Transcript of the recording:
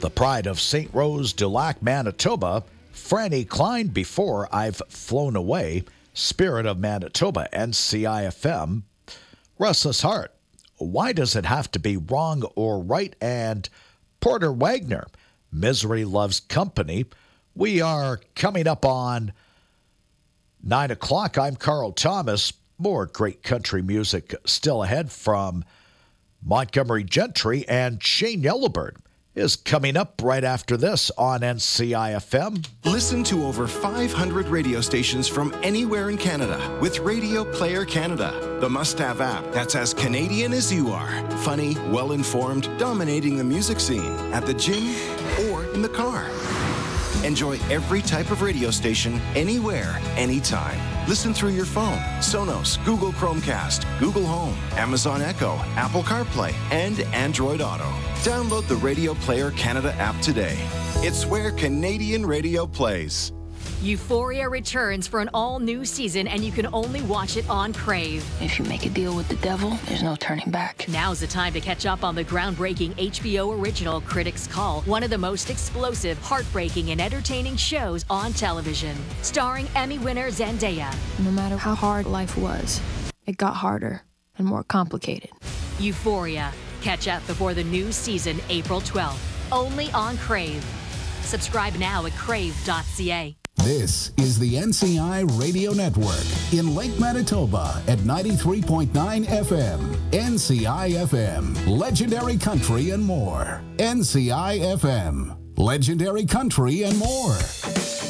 The pride of St. Rose de Lac, Manitoba, Franny Klein, Before I've Flown Away, Spirit of Manitoba, NCIFM, Restless Heart, Why Does It Have to Be Wrong or Right, and Porter Wagner, Misery Loves Company. We are coming up on 9 o'clock. I'm Carl Thomas. More great country music still ahead from Montgomery Gentry, and Shane Yellowbird is coming up right after this on NCIFM. Listen to over 500 radio stations from anywhere in Canada with Radio Player Canada, the must-have app that's as Canadian as you are. Funny, well-informed, dominating the music scene at the gym or in the car. Enjoy every type of radio station, anywhere, anytime. Listen through your phone, Sonos, Google Chromecast, Google Home, Amazon Echo, Apple CarPlay, and Android Auto. Download the Radio Player Canada app today. It's where Canadian radio plays. Euphoria returns for an all-new season, and you can only watch it on Crave. If you make a deal with the devil, there's no turning back. Now's the time to catch up on the groundbreaking HBO original Critics' Call, one of the most explosive, heartbreaking, and entertaining shows on television. Starring Emmy winner Zendaya. No matter how hard life was, it got harder and more complicated. Euphoria. Catch up before the new season, April 12th. Only on Crave. Subscribe now at crave.ca. This is the NCI Radio Network in Lake Manitoba at 93.9 FM. NCI FM, Legendary Country and more. NCI FM, Legendary Country and more.